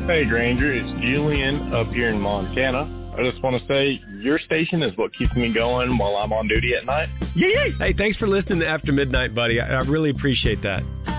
Hey, Granger, it's Julian up here in Montana. I just want to say your station is what keeps me going while I'm on duty at night. Yay! Hey, thanks for listening to After Midnight, buddy. I really appreciate that.